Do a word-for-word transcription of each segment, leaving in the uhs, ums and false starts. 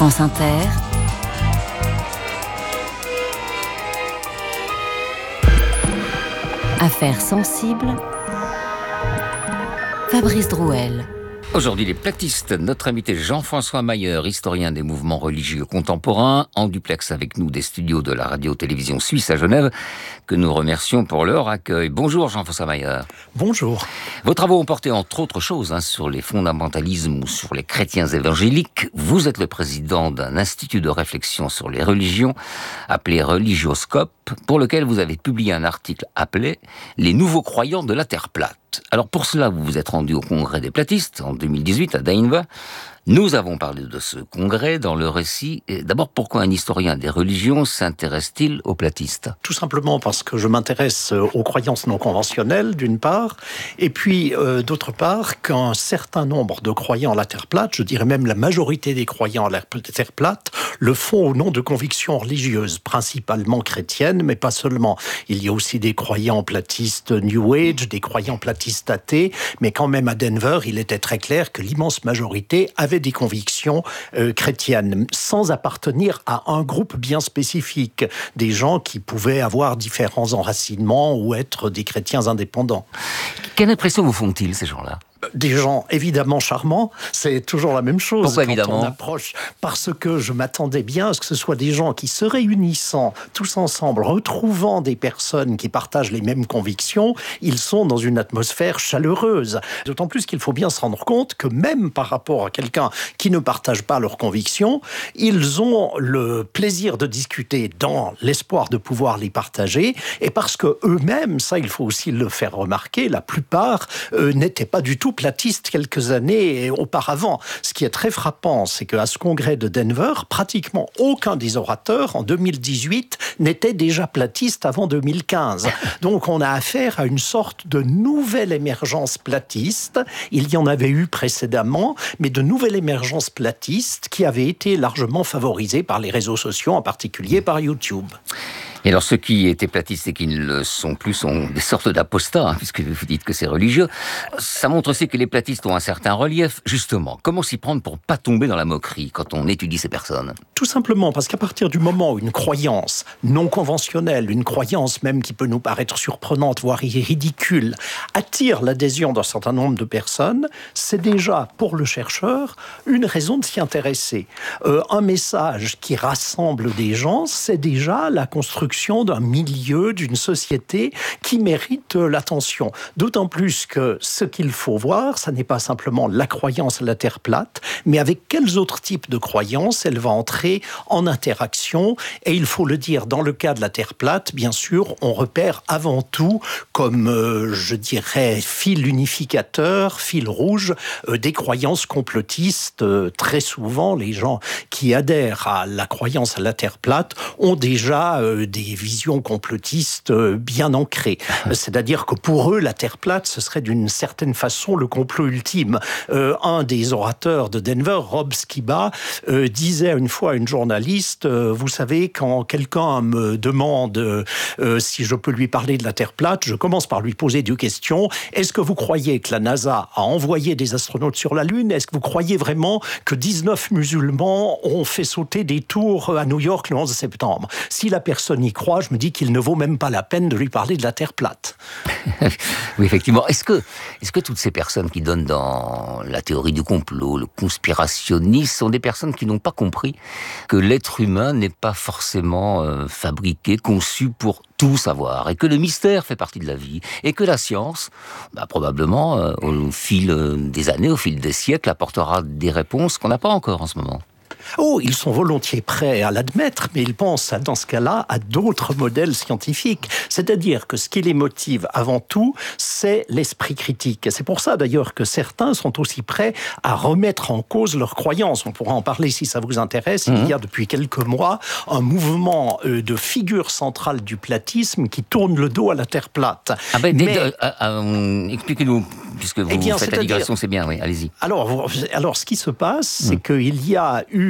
France Inter, Affaires sensibles, Fabrice Drouel. Aujourd'hui, les platistes, notre invité Jean-François Mayer, historien des mouvements religieux contemporains, en duplex avec nous des studios de la radio-télévision suisse à Genève, que nous remercions pour leur accueil. Bonjour Jean-François Mayer. Bonjour. Vos travaux ont porté entre autres choses hein, sur les fondamentalismes ou sur les chrétiens évangéliques. Vous êtes le président d'un institut de réflexion sur les religions, appelé Religioscope, pour lequel vous avez publié un article appelé « Les nouveaux croyants de la Terre plate ». Alors pour cela, vous vous êtes rendu au congrès des platistes en deux mille dix-huit à Denver. Nous avons parlé de ce congrès dans le récit. Et d'abord, pourquoi un historien des religions s'intéresse-t-il aux platistes ? Tout simplement parce que je m'intéresse aux croyances non conventionnelles, d'une part, et puis, euh, d'autre part, qu'un certain nombre de croyants à la Terre plate, je dirais même la majorité des croyants à la Terre plate, le font au nom de convictions religieuses, principalement chrétiennes, mais pas seulement. Il y a aussi des croyants platistes New Age, des croyants platistes athées, mais quand même à Denver, il était très clair que l'immense majorité avait des convictions euh, chrétiennes, sans appartenir à un groupe bien spécifique, des gens qui pouvaient avoir différents enracinements ou être des chrétiens indépendants. Quelle impression vous font-ils, ces gens-là ? Des gens évidemment charmants, c'est toujours la même chose. Pourquoi quand évidemment ? on approche, parce que je m'attendais bien à ce que ce soit des gens qui se réunissant tous ensemble, retrouvant des personnes qui partagent les mêmes convictions, ils sont dans une atmosphère chaleureuse. D'autant plus qu'il faut bien se rendre compte que même par rapport à quelqu'un qui ne partage pas leurs convictions, ils ont le plaisir de discuter dans l'espoir de pouvoir les partager, et parce que eux-mêmes, ça il faut aussi le faire remarquer, la plupart euh, n'étaient pas du tout platistes quelques années auparavant. Ce qui est très frappant, c'est qu'à ce congrès de Denver, pratiquement aucun des orateurs en deux mille dix-huit n'était déjà platiste avant deux mille quinze. Donc on a affaire à une sorte de nouvelle émergence platiste. Il y en avait eu précédemment, mais de nouvelle émergence platiste qui avait été largement favorisée par les réseaux sociaux, en particulier par YouTube. Et alors ceux qui étaient platistes et qui ne le sont plus sont des sortes d'apostats, hein, puisque vous dites que c'est religieux. Ça montre aussi que les platistes ont un certain relief. Justement, comment s'y prendre pour pas tomber dans la moquerie quand on étudie ces personnes ? Tout simplement parce qu'à partir du moment où une croyance non conventionnelle, une croyance même qui peut nous paraître surprenante, voire ridicule, attire l'adhésion d'un certain nombre de personnes, c'est déjà, pour le chercheur, une raison de s'y intéresser. Euh, un message qui rassemble des gens, c'est déjà la construction d'un milieu, d'une société qui mérite l'attention. D'autant plus que ce qu'il faut voir, ça n'est pas simplement la croyance à la Terre plate, mais avec quels autres types de croyances elle va entrer en interaction. Et il faut le dire, dans le cas de la Terre plate, bien sûr, on repère avant tout, comme euh, je dirais, fil unificateur, fil rouge, euh, des croyances complotistes. Euh, très souvent, les gens qui adhèrent à la croyance à la Terre plate ont déjà euh, des des visions complotistes bien ancrées. C'est-à-dire que pour eux, la Terre plate, ce serait d'une certaine façon le complot ultime. Euh, un des orateurs de Denver, Rob Skiba, euh, disait une fois à une journaliste, euh, vous savez, quand quelqu'un me demande euh, si je peux lui parler de la Terre plate, je commence par lui poser deux questions. Est-ce que vous croyez que la NASA a envoyé des astronautes sur la Lune ? Est-ce que vous croyez vraiment que dix-neuf musulmans ont fait sauter des tours à New York le onze septembre ? Si la personne y croit, je me dis qu'il ne vaut même pas la peine de lui parler de la Terre plate. Oui, effectivement. Est-ce que, est-ce que toutes ces personnes qui donnent dans la théorie du complot, le conspirationnisme, sont des personnes qui n'ont pas compris que l'être humain n'est pas forcément euh, fabriqué, conçu pour tout savoir, et que le mystère fait partie de la vie, et que la science, bah, probablement, euh, au fil euh, des années, au fil des siècles, apportera des réponses qu'on n'a pas encore en ce moment ? Oh, ils sont volontiers prêts à l'admettre, mais ils pensent dans ce cas-là à d'autres modèles scientifiques. C'est-à-dire que ce qui les motive avant tout, c'est l'esprit critique. Et c'est pour ça d'ailleurs que certains sont aussi prêts à remettre en cause leurs croyances. On pourra en parler si ça vous intéresse. Mmh. Il y a depuis quelques mois un mouvement de figure centrale du platisme qui tourne le dos à la Terre plate. Ah ben, mais... euh, euh, expliquez-nous, puisque vous eh bien, faites la digression, c'est bien, oui, allez-y. Alors, alors, ce qui se passe, c'est mmh. qu'il y a eu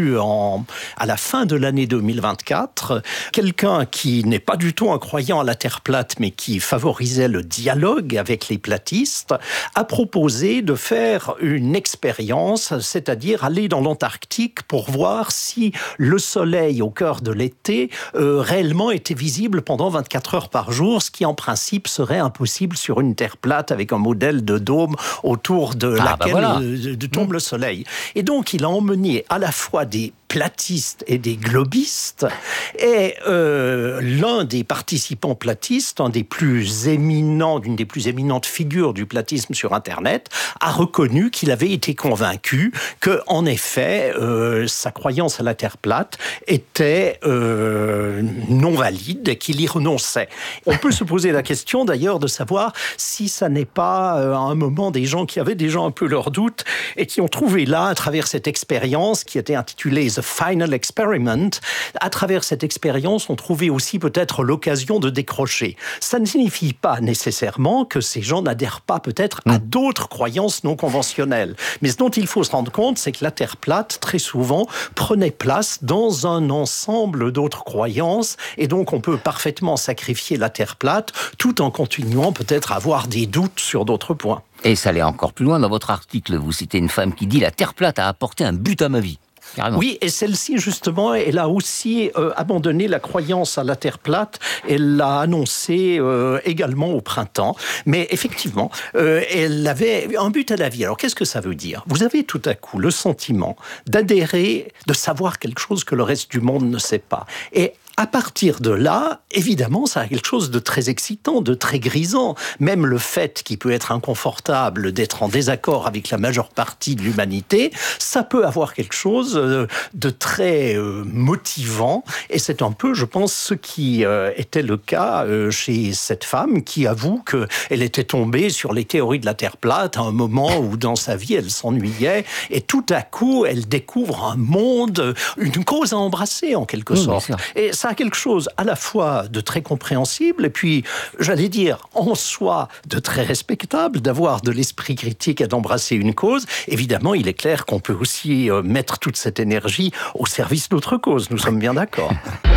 vu en, à la fin de l'année deux mille vingt-quatre quelqu'un qui n'est pas du tout un croyant à la Terre plate, mais qui favorisait le dialogue avec les platistes, a proposé de faire une expérience, c'est-à-dire aller dans l'Antarctique pour voir si le soleil au cœur de l'été euh, réellement était visible pendant vingt-quatre heures par jour, ce qui en principe serait impossible sur une Terre plate avec un modèle de dôme autour de ah, laquelle bah voilà. euh, tombe mmh. le soleil. Et donc il a emmené à la fois des platistes et des globistes, et euh, l'un des participants platistes, un des plus éminents, d'une des plus éminentes figures du platisme sur Internet, a reconnu qu'il avait été convaincu que, en effet, euh, sa croyance à la Terre plate était euh, non valide et qu'il y renonçait. On peut se poser la question, d'ailleurs, de savoir si ça n'est pas, euh, à un moment, des gens qui avaient déjà un peu leurs doutes et qui ont trouvé là, à travers cette expérience qui était intitulée The Final Experiment, à travers cette expérience, on trouvait aussi peut-être l'occasion de décrocher. Ça ne signifie pas nécessairement que ces gens n'adhèrent pas peut-être à d'autres croyances non conventionnelles. Mais ce dont il faut se rendre compte, c'est que la Terre plate, très souvent, prenait place dans un ensemble d'autres croyances, et donc on peut parfaitement sacrifier la Terre plate, tout en continuant peut-être à avoir des doutes sur d'autres points. Et ça allait encore plus loin. Dans votre article, vous citez une femme qui dit « La Terre plate a apporté un but à ma vie ». Carrément. Oui, et celle-ci, justement, elle a aussi euh, abandonné la croyance à la Terre plate. Elle l'a annoncé euh, également au printemps. Mais effectivement, euh, elle avait un but à la vie. Alors, qu'est-ce que ça veut dire ? Vous avez tout à coup le sentiment d'adhérer, de savoir quelque chose que le reste du monde ne sait pas. Et à partir de là, évidemment, ça a quelque chose de très excitant, de très grisant. Même le fait qui peut être inconfortable d'être en désaccord avec la majeure partie de l'humanité, ça peut avoir quelque chose de très motivant. Et c'est un peu, je pense, ce qui était le cas chez cette femme qui avoue qu'elle était tombée sur les théories de la Terre plate à un moment où, dans sa vie, elle s'ennuyait. Et tout à coup, elle découvre un monde, une cause à embrasser, en quelque oui, sorte. Et ça a quelque chose à la fois de très compréhensible et puis, j'allais dire, en soi, de très respectable, d'avoir de l'esprit critique et d'embrasser une cause. Évidemment, il est clair qu'on peut aussi mettre toute cette énergie au service d'autres causes. Nous sommes bien d'accord.